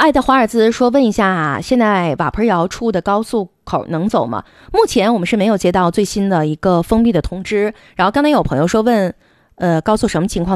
爱的华尔兹说，问一下啊，现在瓦盆窑出的高速口能走吗？目前我们是没有接到最新的一个封闭的通知。然后刚才有朋友说问，高速什么情况